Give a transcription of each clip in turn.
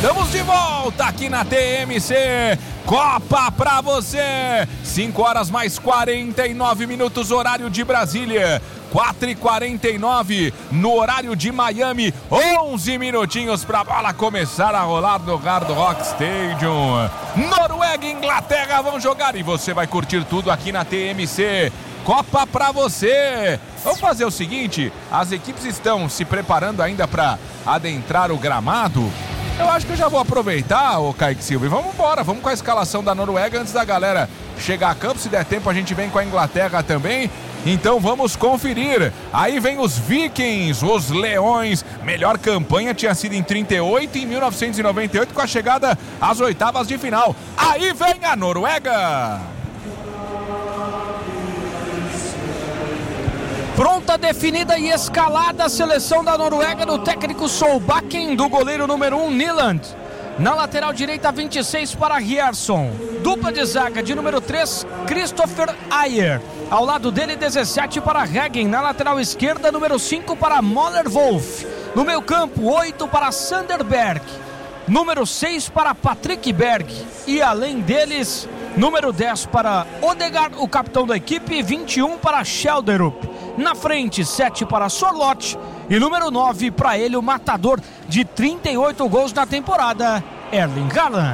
Estamos de volta aqui na TMC. Copa pra você. 5 horas mais 49 minutos, horário de Brasília. 4h49 no horário de Miami. 11 minutinhos pra bola começar a rolar no Hard Rock Stadium. Noruega e Inglaterra vão jogar e você vai curtir tudo aqui na TMC. Copa pra você. Vamos fazer o seguinte, as equipes estão se preparando ainda para adentrar o gramado. Eu acho que eu já vou aproveitar, ô Kaique Silva, e vamos embora, vamos com a escalação da Noruega antes da galera chegar a campo. Se der tempo a gente vem com a Inglaterra também, então vamos conferir. Aí vem os Vikings, os Leões, melhor campanha tinha sido em 38 e em 1998 com a chegada às oitavas de final. Aí vem a Noruega. Pronta, definida e escalada a seleção da Noruega do técnico Solbakken, do goleiro número 1, Nyland. Na lateral direita, 26 para Rierson. Dupla de zaga de número 3, Christopher Ayer. Ao lado dele, 17 para Hagen. Na lateral esquerda, número 5 para Möller Wolf. No meio campo, 8 para Sanderberg. Número 6 para Patrick Berg. E além deles, número 10 para Odegaard, o capitão da equipe, e 21 para Schelderup. Na frente, 7 para Sorloth e número 9 para ele, o matador de 38 gols na temporada, Erling Haaland.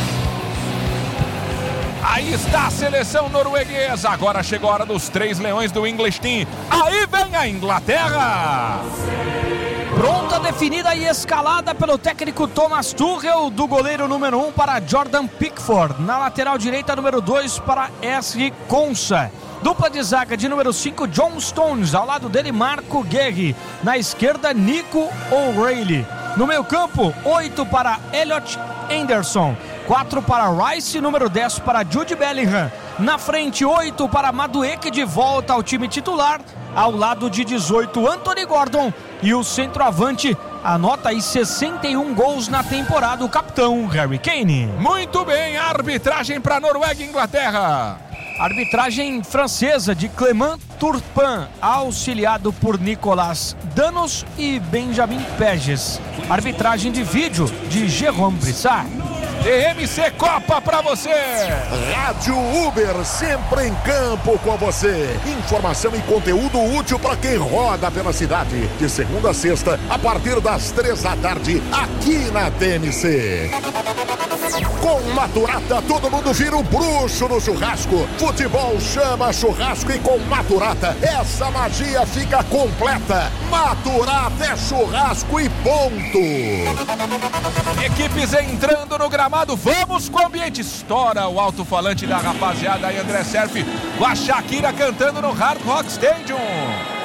Aí está a seleção norueguesa. Agora chegou a hora dos 3 leões do English Team. Aí vem a Inglaterra. Pronta, definida e escalada pelo técnico Thomas Tuchel, do goleiro número 1 para Jordan Pickford. Na lateral direita, número 2 para Esri Konsa. Dupla de zaga de número 5, John Stones. Ao lado dele, Marco Guerri. Na esquerda, Nico O'Reilly. No meio campo, 8 para Elliot Anderson. 4 para Rice, número 10 para Jude Bellingham. Na frente, 8 para Madueke, de volta ao time titular. Ao lado de 18, Anthony Gordon. E o centroavante anota aí 61 gols na temporada, o capitão Harry Kane. Muito bem, arbitragem para Noruega e Inglaterra. Arbitragem francesa de Clément Turpin, auxiliado por Nicolas Danos e Benjamin Peges. Arbitragem de vídeo de Jérôme Brissard. TMC Copa pra você. Rádio Uber, sempre em campo com você. Informação e conteúdo útil para quem roda pela cidade. De segunda a sexta, a partir das 3 da tarde, aqui na TMC. Com Maturata, todo mundo vira um bruxo no churrasco. Futebol chama churrasco e com Maturata, essa magia fica completa. Maturata é churrasco e ponto. Equipes entrando no gramado, vamos com o ambiente. Estoura o alto-falante da rapaziada aí, André Serfi, com a Shakira cantando no Hard Rock Stadium.